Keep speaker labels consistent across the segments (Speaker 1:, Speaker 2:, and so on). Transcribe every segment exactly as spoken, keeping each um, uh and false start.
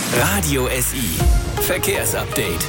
Speaker 1: Radio S I. Verkehrsupdate.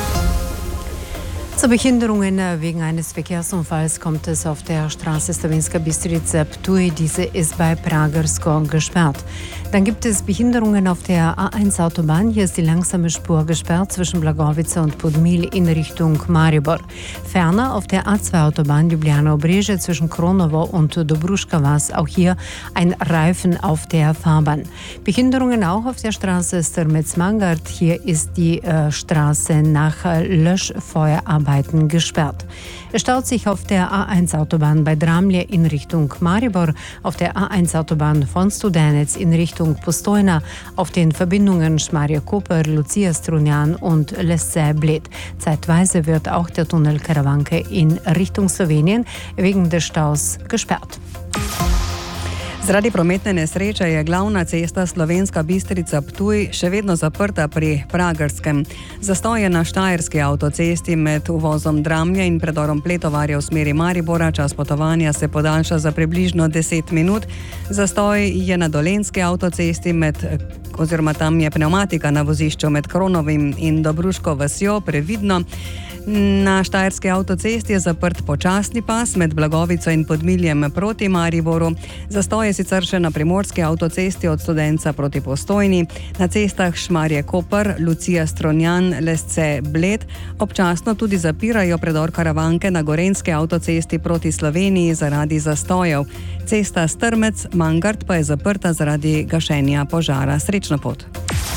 Speaker 2: Zu Behinderungen wegen eines Verkehrsunfalls kommt es auf der Straße Slovenska Bistrica-Ptuj. Diese ist bei Pragersko gesperrt. Dann gibt es Behinderungen auf der A eins Autobahn. Hier ist die langsame Spur gesperrt zwischen Blagovica und Podmil in Richtung Maribor. Ferner auf der A zwei Autobahn Ljubljana-Obrežje zwischen Kronovo und Dobruška was auch hier ein Reifen auf der Fahrbahn. Behinderungen auch auf der Straße Strmec-Mangart. Hier ist die äh, Straße nach äh, Löschfeuerarbeiten gesperrt. Es staut sich auf der A eins Autobahn bei Dramlje in Richtung Maribor, auf der A eins Autobahn von Studenec in Richtung Postojna, auf den Verbindungen Šmarje-Koper, Lucija-Strunjan und Lesce-Bled. Zeitweise wird auch der Tunnel Karavanke in Richtung Slowenien wegen des Staus gesperrt.
Speaker 3: Zaradi prometne nesreče je glavna cesta Slovenska Bistrica-Ptuj še vedno zaprta pri Pragerskem. Zastoj je na Štajerski avtocesti med uvozom Dramlje in predorom Pletovarja v smeri Maribora. Čas potovanja se podaljša za približno deset minut. Zastoj je na Dolenjski avtocesti med oziroma tam je pneumatika na vozišču med Kronovim in Dobruško vasjo, previdno. Na Štajerski avtocesti je zaprt počasni pas med Blagovico in Podmiljem proti Mariboru. Zastoj je sicer še na Primorski avtocesti od Studenca proti Postojni, na cestah Šmarje-Koper, Lucija-Strunjan, Lesce-Bled. Občasno tudi zapirajo predor Karavanke na Gorenjski avtocesti proti Sloveniji zaradi zastojev. Cesta Strmec-Mangart pa je zaprta zaradi gašenja požara. Srečno pot!